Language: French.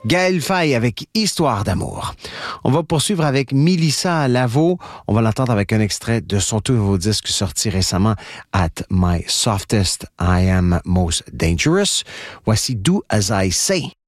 Gaël Faye avec Histoire d'amour. On va poursuivre avec Mélissa Lavo. On va l'entendre avec un extrait de son tout nouveau disque sorti récemment, At My Softest, I Am Most Dangerous. Voici Do As I Say.